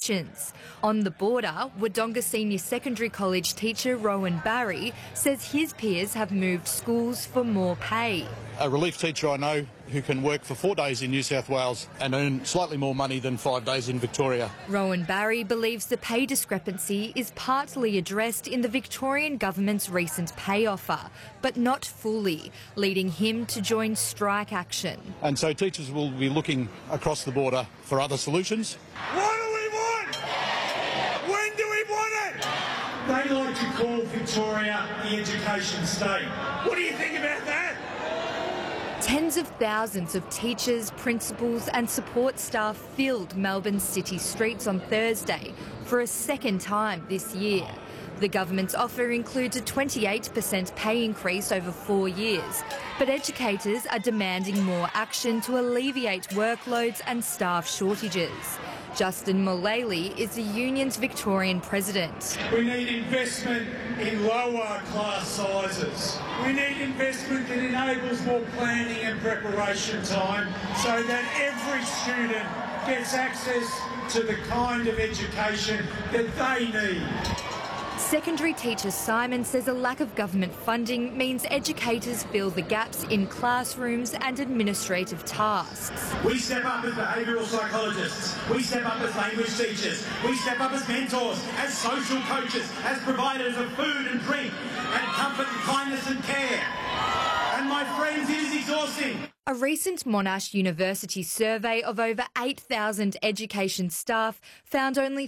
conditions. On the border, Wodonga Senior Secondary College teacher Rowan Barry says his peers have moved schools for more pay. A relief teacher I know who can work for 4 days in New South Wales and earn slightly more money than 5 days in Victoria. Rowan Barry believes the pay discrepancy is partly addressed in the Victorian government's recent pay offer, but not fully, leading him to join strike action. And so teachers will be looking across the border for other solutions. What do we want? When do we want it? They like to call Victoria the education state. What do you think about that? Tens of thousands of teachers, principals and support staff filled Melbourne's city streets on Thursday for a second time this year. The government's offer includes a 28% pay increase over 4 years, but educators are demanding more action to alleviate workloads and staff shortages. Justin Mullally is the union's Victorian president. We need investment in lower class sizes. We need investment that enables more planning and preparation time so that every student gets access to the kind of education that they need. Secondary teacher Simon says a lack of government funding means educators fill the gaps in classrooms and administrative tasks. We step up as behavioural psychologists, we step up as language teachers, we step up as mentors, as social coaches, as providers of food and drink, and comfort and kindness and care. And my friends, it is exhausting. A recent Monash University survey of over 8,000 education staff found only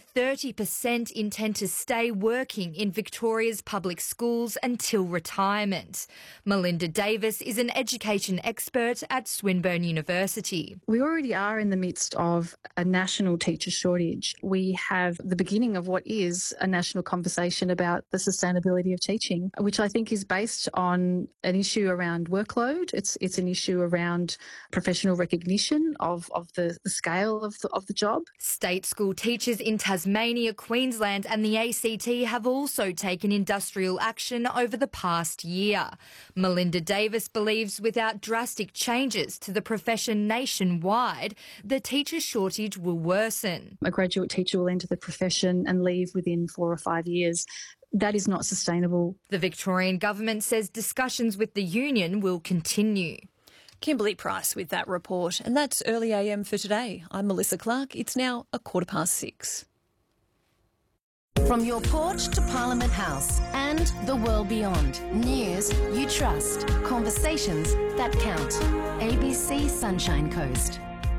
30% intend to stay working in Victoria's public schools until retirement. Melinda Davis is an education expert at Swinburne University. We already are in the midst of a national teacher shortage. We have the beginning of what is a national conversation about the sustainability of teaching, which I think is based on an issue around workload. It's an issue around professional recognition of the scale of the job. State school teachers in Tasmania, Queensland and the ACT have also taken industrial action over the past year. Melinda Davis believes without drastic changes to the profession nationwide, the teacher shortage will worsen. A graduate teacher will enter the profession and leave within 4 or 5 years. That is not sustainable. The Victorian government says discussions with the union will continue. Kimberly Price with that report. And that's Early AM for today. I'm Melissa Clark. It's now 6:15. From your porch to Parliament House and the world beyond. News you trust. Conversations that count. ABC Sunshine Coast.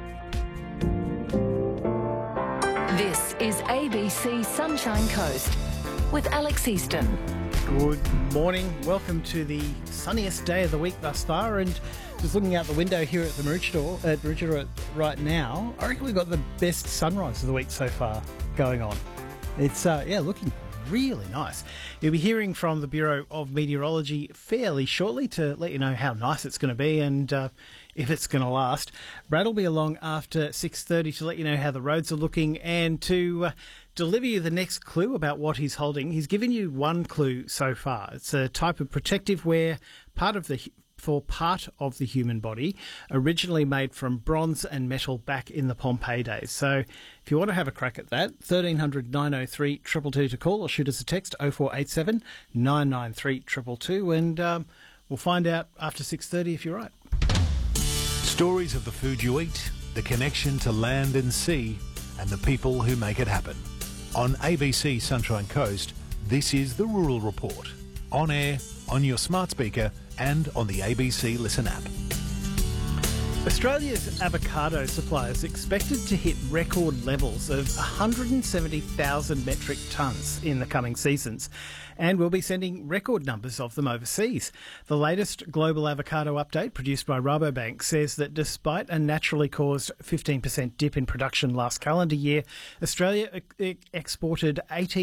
This is ABC Sunshine Coast with Alex Easton. Good morning. Welcome to the sunniest day of the week thus far, and just looking out the window here at the Maroochydore right now, I reckon we've got the best sunrise of the week so far going on. It's looking really nice. You'll be hearing from the Bureau of Meteorology fairly shortly to let you know how nice it's going to be and if it's going to last. Brad will be along after 6:30 to let you know how the roads are looking and to deliver you the next clue about what he's holding. He's given you one clue so far. It's a type of protective wear, part of the human body, originally made from bronze and metal back in the Pompeii days. So if you want to have a crack at that, 1300 903 222 to call or shoot us a text 0487 993 222 and we'll find out after 6:30 if you're right. Stories of the food you eat, the connection to land and sea, and the people who make it happen. On ABC Sunshine Coast, this is the Rural Report. On air, on your smart speaker, and on the ABC Listen app. Australia's avocado supply is expected to hit record levels of 170,000 metric tonnes in the coming seasons, and we'll be sending record numbers of them overseas. The latest global avocado update produced by Rabobank says that despite a naturally caused 15% dip in production last calendar year, Australia exported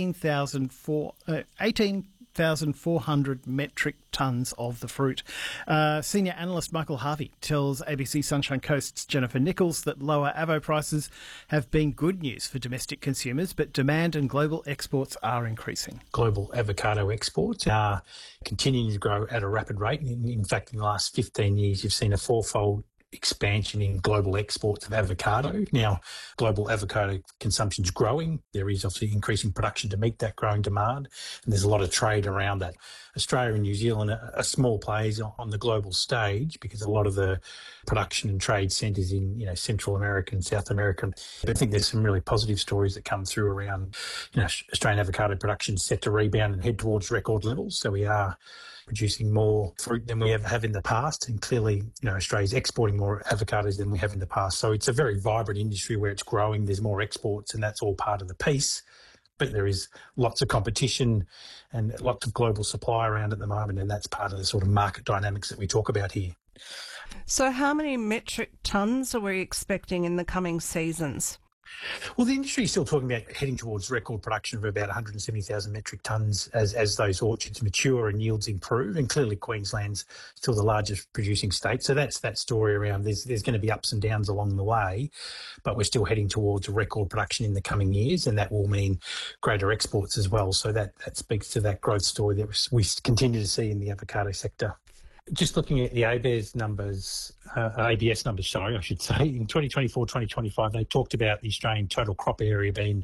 18,400 metric tonnes of the fruit. Senior analyst Michael Harvey tells ABC Sunshine Coast's Jennifer Nichols that lower avo prices have been good news for domestic consumers, but demand and global exports are increasing. Global avocado exports are continuing to grow at a rapid rate. In fact, in the last 15 years, you've seen a fourfold expansion in global exports of avocado. Now, global avocado consumption is growing. There is obviously increasing production to meet that growing demand, and there's a lot of trade around that. Australia and New Zealand are small players on the global stage because a lot of the production and trade centres in Central America and South America. But I think there's some really positive stories that come through around Australian avocado production set to rebound and head towards record levels. So we are producing more fruit than we ever have in the past, and clearly Australia's exporting more avocados than we have in the past. So it's a very vibrant industry where it's growing. There's more exports, and that's all part of the piece. But there is lots of competition and lots of global supply around at the moment, and that's part of the sort of market dynamics that we talk about here. So how many metric tonnes are we expecting in the coming seasons? Well, the industry is still talking about heading towards record production of about 170,000 metric tonnes as those orchards mature and yields improve. And clearly Queensland's still the largest producing state. So that's that story around there's going to be ups and downs along the way, but we're still heading towards a record production in the coming years, and that will mean greater exports as well. So that speaks to that growth story that we continue to see in the avocado sector. Just looking at the ABS numbers, sorry, I should say, in 2024-2025, they talked about the Australian total crop area being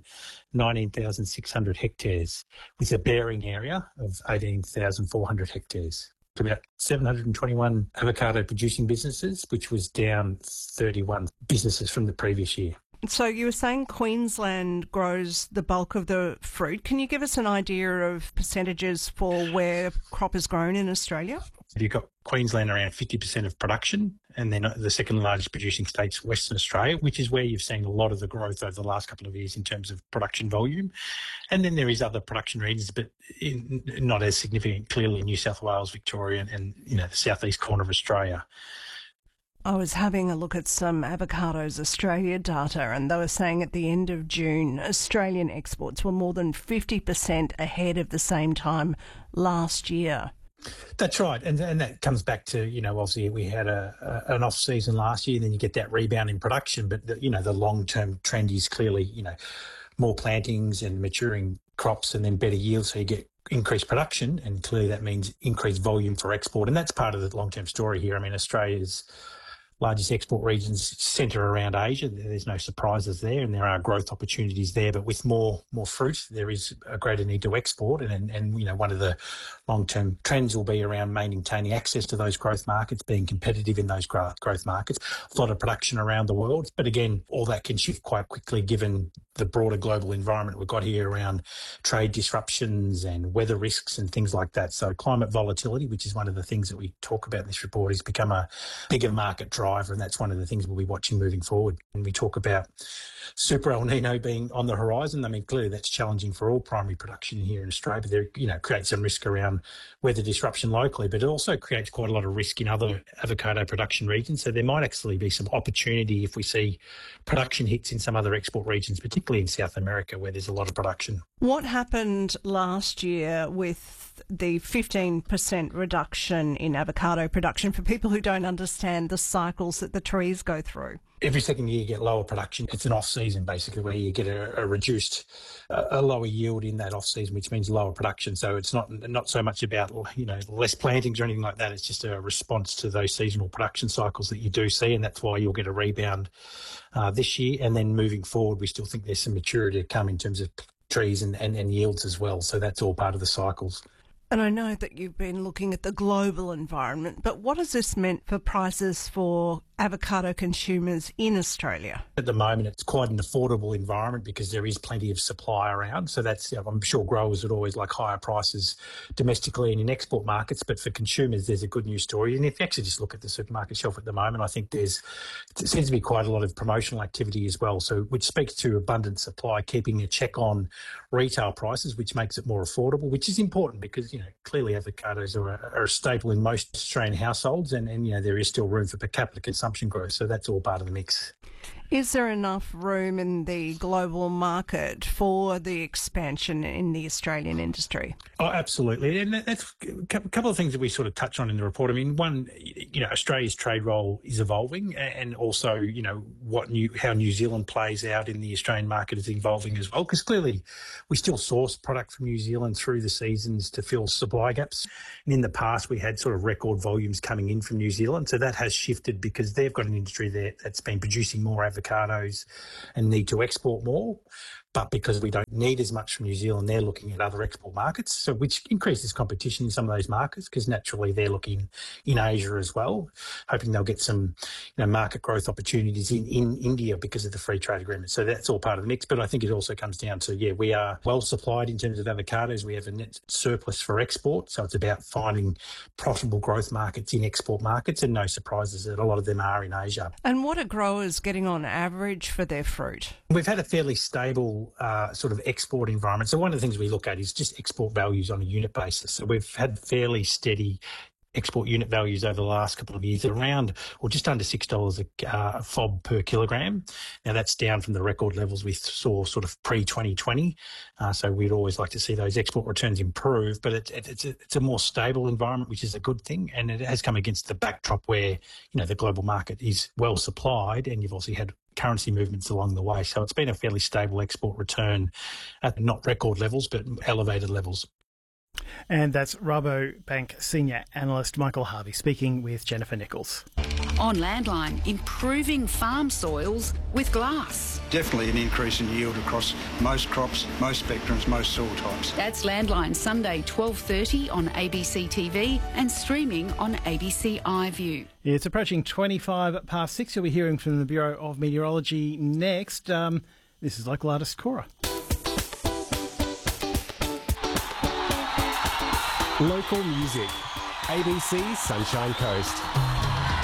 19,600 hectares, with a bearing area of 18,400 hectares. About 721 avocado producing businesses, which was down 31 businesses from the previous year. So you were saying Queensland grows the bulk of the fruit. Can you give us an idea of percentages for where crop is grown in Australia? You've got Queensland around 50% of production, and then the second largest producing state's Western Australia, which is where you've seen a lot of the growth over the last couple of years in terms of production volume. And then there is other production regions, but not as significant, clearly New South Wales, Victoria, and the southeast corner of Australia. I was having a look at some Avocados Australia data, and they were saying at the end of June, Australian exports were more than 50% ahead of the same time last year. That's right, and that comes back to obviously we had an off season last year, and then you get that rebound in production. But the long term trend is clearly more plantings and maturing crops, and then better yield, so you get increased production, and clearly that means increased volume for export, and that's part of the long term story here. I mean, Australia's largest export regions centre around Asia. There's no surprises there, and there are growth opportunities there. But with more fruit, there is a greater need to export, and one of the long-term trends will be around maintaining access to those growth markets, being competitive in those growth markets. A lot of production around the world, but again, all that can shift quite quickly given the broader global environment we've got here around trade disruptions and weather risks and things like that. So climate volatility, which is one of the things that we talk about in this report, has become a bigger market driver, and that's one of the things we'll be watching moving forward. And we talk about Super El Nino being on the horizon. I mean, clearly that's challenging for all primary production here in Australia, but there, creates some risk around weather disruption locally, but it also creates quite a lot of risk in other avocado production regions. So there might actually be some opportunity if we see production hits in some other export regions, particularly in South America, where there's a lot of production. What happened last year with the 15% reduction in avocado production, for people who don't understand the cycles that the trees go through? Every second year you get lower production. It's an off-season, basically, where you get a reduced, a lower yield in that off-season, which means lower production. So it's not so much about, less plantings or anything like that. It's just a response to those seasonal production cycles that you do see, and that's why you'll get a rebound this year. And then moving forward, we still think there's some maturity to come in terms of trees and yields as well. So that's all part of the cycles. And I know that you've been looking at the global environment, but what has this meant for prices for avocado consumers in Australia? At the moment, it's quite an affordable environment because there is plenty of supply around. So that's, I'm sure growers would always like higher prices domestically and in export markets, but for consumers, there's a good news story. And if you actually just look at the supermarket shelf at the moment, I think it seems to be quite a lot of promotional activity as well. So which speaks to abundant supply, keeping a check on retail prices, which makes it more affordable, which is important because, clearly avocados are a staple in most Australian households and there is still room for per capita consumption growth. So that's all part of the mix. Is there enough room in the global market for the expansion in the Australian industry? Oh, absolutely. And that's a couple of things that we sort of touch on in the report. I mean, one, Australia's trade role is evolving, and also, how New Zealand plays out in the Australian market is evolving as well, because clearly we still source product from New Zealand through the seasons to fill supply gaps. And in the past, we had sort of record volumes coming in from New Zealand. So that has shifted because they've got an industry there that's been producing more avocados and need to export more. But because we don't need as much from New Zealand, they're looking at other export markets, so which increases competition in some of those markets, because naturally they're looking in Asia as well, hoping they'll get some market growth opportunities in India because of the free trade agreement. So that's all part of the mix. But I think it also comes down to, we are well supplied in terms of avocados. We have a net surplus for export. So it's about finding profitable growth markets in export markets, and no surprises that a lot of them are in Asia. And what are growers getting on average for their fruit? We've had a fairly stable sort of export environment. So one of the things we look at is just export values on a unit basis. So we've had fairly steady export unit values over the last couple of years at around or just under $6 a FOB per kilogram. Now that's down from the record levels we saw sort of pre-2020. So we'd always like to see those export returns improve, but it's a more stable environment, which is a good thing. And it has come against the backdrop where, the global market is well supplied, and you've also had currency movements along the way. So it's been a fairly stable export return at not record levels, but elevated levels. And that's Rabobank Senior Analyst Michael Harvey speaking with Jennifer Nichols. On Landline, improving farm soils with glass. Definitely an increase in yield across most crops, most spectrums, most soil types. That's Landline, Sunday 12:30 on ABC TV and streaming on ABC iView. It's approaching 25 past 6. You'll be hearing from the Bureau of Meteorology next. This is local artist Cora. Local music. ABC Sunshine Coast.